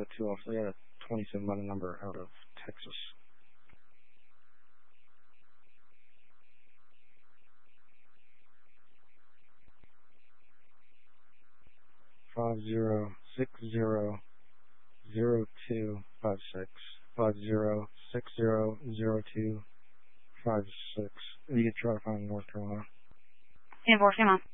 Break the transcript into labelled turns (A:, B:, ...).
A: 902 off. They had a 27 by the number out of Texas. Five 50600256 50600256. You can try to find North Carolina.
B: 10-4, come on.